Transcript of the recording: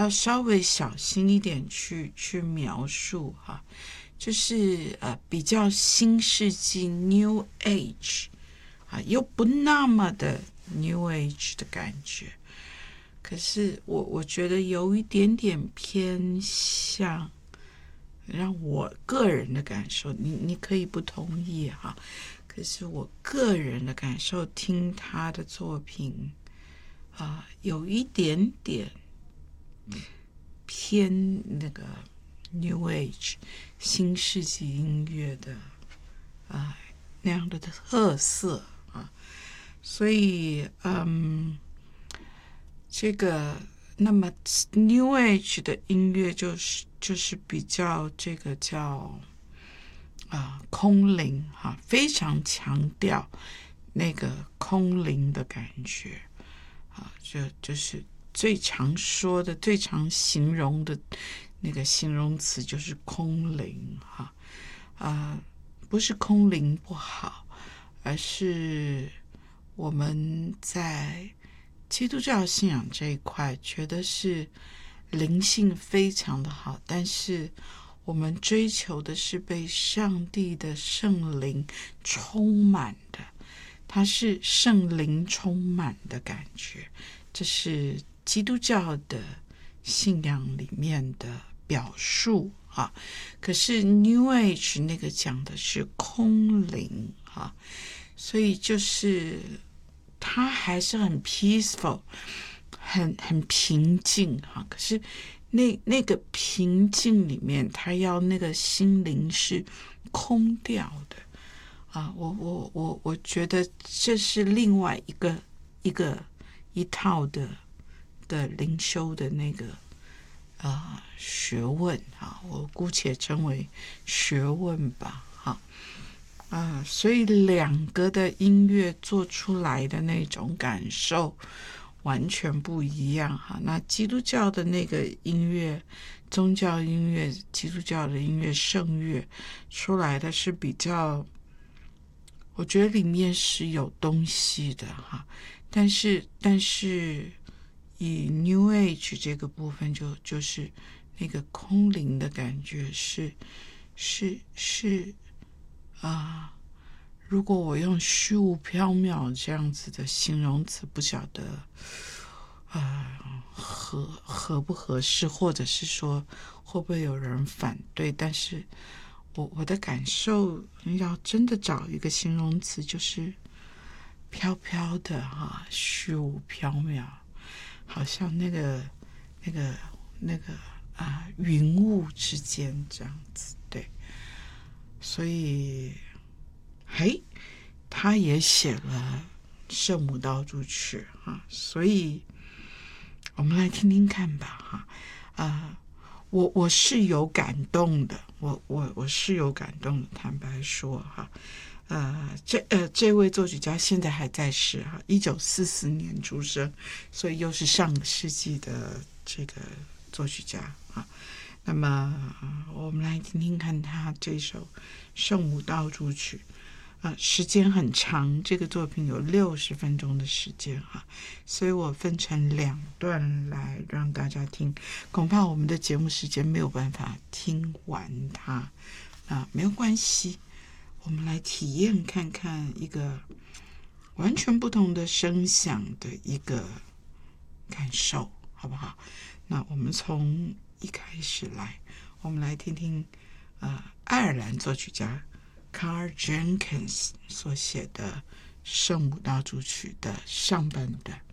要稍微小心一点去描述哈，就是比较新世纪 New Age 啊，又不那么的 New Age 的感觉。可是我觉得有一点点偏向，让我个人的感受，你可以不同意哈。可是我个人的感受，听他的作品有一点点偏那个 New Age 新世纪音乐的那样的特色啊，所以这个那么 New Age 的音乐就是比较这个叫空灵哈，非常强调那个空灵的感觉啊，就是最常说的、最常形容的那个形容词就是空灵哈不是空灵不好，而是我们在基督教信仰这一块觉得是灵性非常的好，但是我们追求的是被上帝的圣灵充满的，它是圣灵充满的感觉，这是基督教的信仰里面的表述啊。可是 New Age 那个讲的是空灵啊，所以就是它还是很 peaceful， 很平静哈。可是那个平静里面，它要那个心灵是空掉的啊。我觉得这是另外一套的灵修的那个学问啊，我姑且称为学问吧哈所以两个的音乐做出来的那种感受完全不一样哈。那基督教的那个音乐，宗教音乐，基督教的音乐圣乐出来的是比较，我觉得里面是有东西的哈。但是以 New Age 这个部分就是那个空灵的感觉是如果我用虚无缥缈这样子的形容词，不晓得合不合适，或者是说会不会有人反对，但是我的感受要真的找一个形容词，就是飘飘的虚无缥缈，好像那个云雾之间这样子，对。所以他也写了圣母道主曲所以我们来听听看吧我是有感动的，我是有感动的，坦白说这位作曲家现在还在世1944年出生，所以又是上个世纪的这个作曲家那么我们来听听看他这首圣母道主曲时间很长，这个作品有60分钟的时间所以我分成2段来让大家听，恐怕我们的节目时间没有办法听完它没有关系，我们来体验看看一个完全不同的声响的一个感受，好不好？那我们从一开始来，我们来听听爱尔兰作曲家 Carl Jenkins 所写的圣母道主曲的上半段。